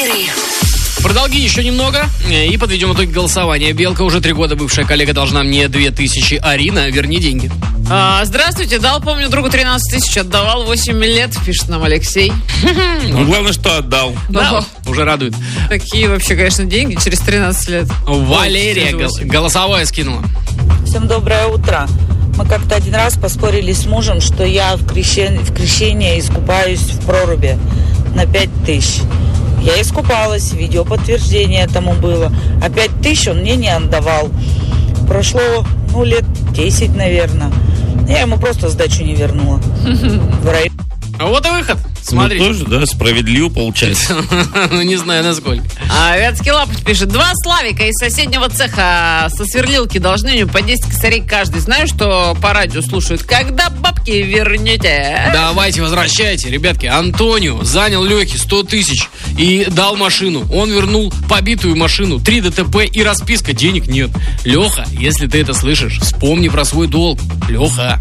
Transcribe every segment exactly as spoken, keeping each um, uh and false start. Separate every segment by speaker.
Speaker 1: Про долги еще немного, и подведем итоги голосования. Белка, уже три года бывшая коллега, должна мне две тысячи. Арина, верни деньги.
Speaker 2: А, здравствуйте, дал, помню, другу тринадцать тысяч, отдавал восемь лет, пишет нам Алексей.
Speaker 3: Ну, главное, что отдал.
Speaker 1: Да, уже радует.
Speaker 2: Такие вообще, конечно, деньги через тринадцать лет.
Speaker 1: Валерия гол- голосовое скинула.
Speaker 4: Всем доброе утро. Мы как-то один раз поспорили с мужем, что я в крещении, в крещении искупаюсь в проруби на пять тысяч. Я искупалась, видеоподтверждение этому было. А пять тысяч он мне не отдавал. Прошло, ну, лет десять, наверное. Я ему просто сдачу не вернула. В районе.
Speaker 1: А вот и выход. Смотрите.
Speaker 3: Ну, тоже, да, справедливо получается.
Speaker 1: Ну, не знаю, насколько.
Speaker 2: А Вятский Лапоть пишет: два Славика из соседнего цеха со сверлилки должны мне по десять косарей каждый. Знаю, что по радио слушают. Когда бабки вернете?
Speaker 1: Давайте, возвращайте, ребятки. Антонио занял Лехе сто тысяч и дал машину. Он вернул побитую машину, три ДТП и расписка. Денег нет. Леха, если ты это слышишь, вспомни про свой долг. Леха.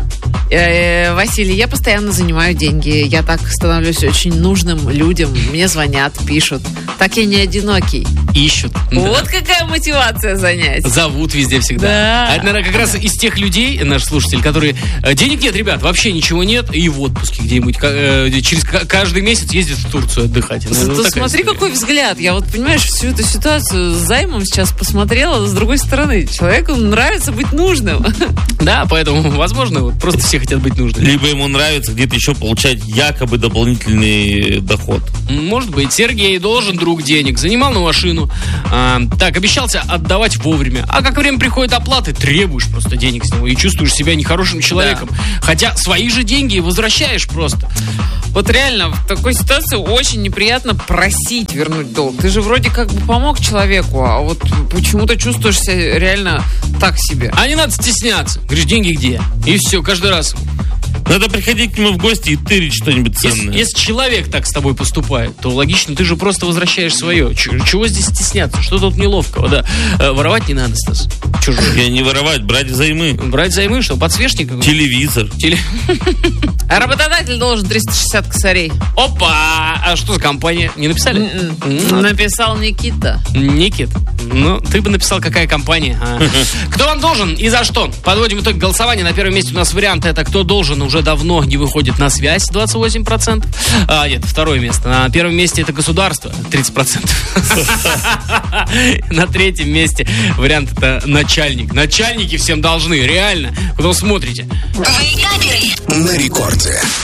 Speaker 2: Э, Василий, я постоянно занимаю деньги. Я так становлюсь очень нужным людям. Мне звонят, пишут. Так я не одинокий.
Speaker 1: Ищут.
Speaker 2: Вот
Speaker 1: Да.
Speaker 2: какая мотивация занять.
Speaker 1: Зовут везде всегда.
Speaker 2: Да.
Speaker 1: А это, наверное, как раз из тех людей, наш слушатель, которые... э, Денег нет, ребят, вообще ничего нет. И в отпуске где-нибудь э, через к- каждый месяц ездит в Турцию отдыхать. Наверное,
Speaker 2: Зато
Speaker 1: вот такая
Speaker 2: смотри,
Speaker 1: история.
Speaker 2: какой взгляд. Я вот, понимаешь, всю эту ситуацию с займом сейчас посмотрела с другой стороны. Человеку нравится быть нужным.
Speaker 1: Да, поэтому, возможно, вот просто все хотят быть нужными.
Speaker 3: Либо ему нравится где-то еще получать якобы дополнительный доход.
Speaker 1: Может быть, Сергей должен друг денег, занимал на машину. А, так, обещался отдавать вовремя. А как время приходит оплаты, требуешь просто денег с него и чувствуешь себя нехорошим человеком. Хотя свои же деньги возвращаешь просто.
Speaker 2: Вот реально, в такой ситуации очень неприятно просить вернуть долг. Ты же вроде как бы помог человеку, а вот почему-то чувствуешь себя реально так себе.
Speaker 1: А не надо стесняться. Говоришь, деньги где? И все, каждый раз.
Speaker 3: Надо приходить к нему в гости и тырить что-нибудь
Speaker 1: Если,
Speaker 3: ценное.
Speaker 1: если человек так с тобой поступает, то логично, ты же просто возвращаешь свое. Ч- чего здесь стесняться? Что тут неловкого? Да. Э, воровать не надо, Стас. Чужое.
Speaker 3: Я не воровать, брать взаймы.
Speaker 1: Брать займы, что, подсвечник? какой-то?
Speaker 3: Телевизор.
Speaker 1: Теле-
Speaker 2: А работодатель должен триста шестьдесят косарей.
Speaker 1: Опа! А что за компания? Не написали?
Speaker 2: М-м. Написал Никита.
Speaker 1: Никит, ну, ты бы написал, какая компания. А. Кто вам должен и за что? Подводим итог голосования. На первом месте у нас вариант это «Кто должен» уже давно не выходит на связь, двадцать восемь процентов. А, нет, второе место. На первом месте это государство, тридцать процентов. На третьем месте вариант это начальник. Начальники всем должны, реально. Куда вы смотрите?
Speaker 5: На рекорде.